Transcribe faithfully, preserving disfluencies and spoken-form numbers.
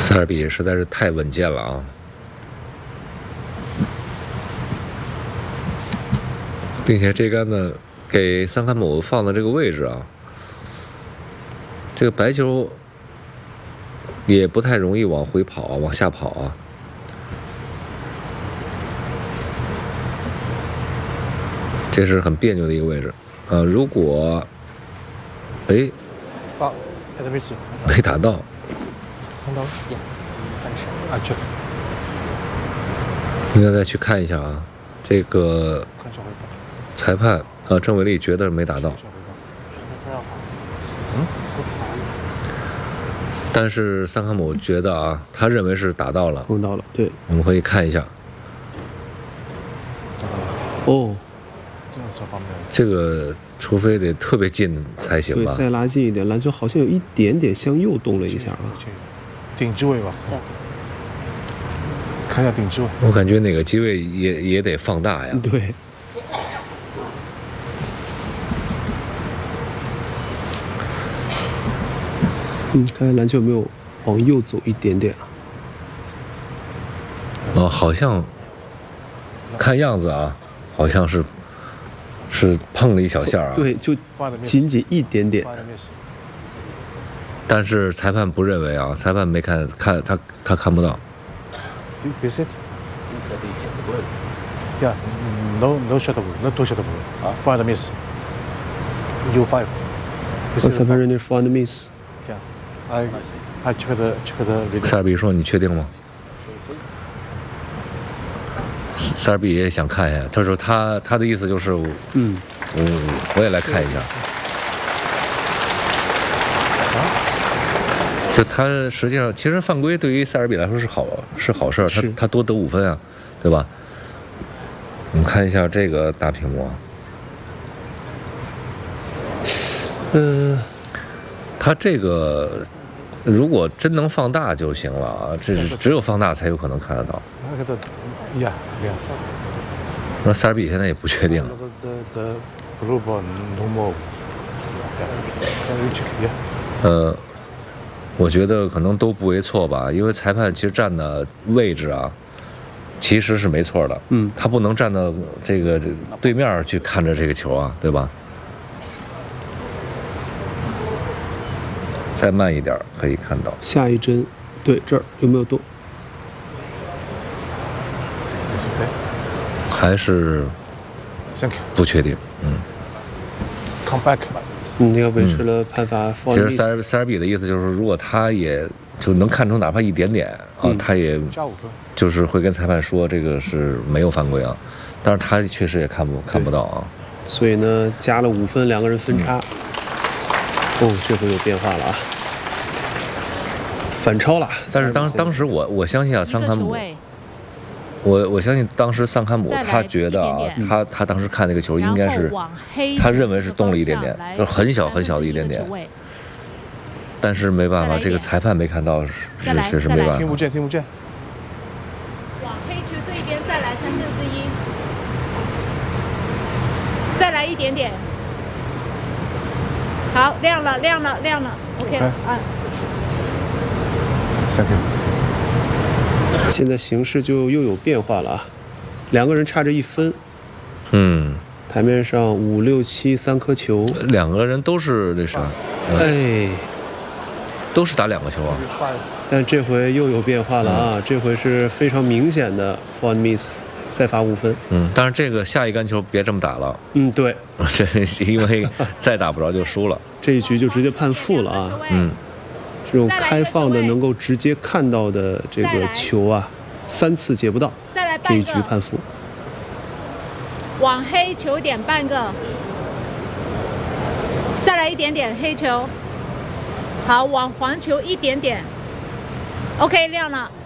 塞尔比实在是太稳健了啊！并且这杆呢，给桑坎姆放的这个位置啊，这个白球也不太容易往回跑、往下跑啊。这是很别扭的一个位置，呃，如果，哎， 发，还没事， 没打到， 碰到，啊，去， 应该再去看一下啊，这个裁判啊，郑伟丽觉得没打到， 嗯， 但是桑坎姆觉得啊，他认为是打到了， 碰到了，对， 我们可以看一下， 哦。 这个除非得特别近才行吧？ 对，再拉近一点，篮球好像有一点点向右动了一下啊。 顶置位吧，看一下顶置位。 我感觉哪个机位也也得放大呀。 对。嗯，看看篮球有没有往右走一点点啊？ 哦，好像看样子啊，好像是。是碰了一小下啊， 对，就仅仅一点点。 但是裁判不认为啊，裁判没看，看他他看不到。 This it? Yeah, no, no shot away, no two shot away. Ah, find a miss. You five. 裁判认定 find miss. Yeah, I, I check the check the. 塞尔比说：“你确定吗？”塞尔比也想看一下，他说他他的意思就是， 嗯， 我我也来看一下。就他实际上，其实犯规对于塞尔比来说是好是好事，他他多得五分啊，对吧？我们看一下这个大屏幕啊， 嗯、呃， 他这个如果真能放大就行了啊，这是只有放大才有可能看得到。 呀呀， 那塞尔比现在也不确定。呃，我觉得可能都不为错吧，因为裁判其实站的位置啊，其实是没错的。 嗯， 他不能站到这个对面去看着这个球啊，对吧？再慢一点可以看到。 下一帧，对这儿有没有动？ 还是不确定，嗯。 Come back， 嗯，那个维持了判罚。 其实塞尔塞尔比的意思就是，如果他也就能看出哪怕一点点啊， 嗯、 他也就是会跟裁判说这个是没有犯规啊，但是他确实也看不看不到啊。 所以呢，加了五分，两个人分差。嗯、哦，这回有变化了啊，反超了。 但是当当时我我相信啊，桑坎姆。我我相信当时桑坎姆他觉得啊，他他当时看那个球应该是，他认为是动了一点点，就是很小很小的一点点。但是没办法，这个裁判没看到，是确实没办法。 听不见，听不见。 往黑球这边再来三分之一，再来一点点。好，亮了，亮了，亮了。OK， 啊。 下去。 现在形势就又有变化了啊，两个人差着一分。 嗯， 台面上五六七三颗球， 两个人都是那啥， 哎， 都是打两个球啊。 但这回又有变化了啊，嗯、这回是非常明显的 foul miss， 再罚五分。 嗯，但是这个下一杆球别这么打了。 嗯，对， 这因为再打不着就输了。 这一局就直接判负了啊。 嗯。 这种开放的能够直接看到的这个球啊，三次接不到，这一局判负。 往黑球点半个，再来一点点黑球。好，往黄球一点点。OK， 亮了。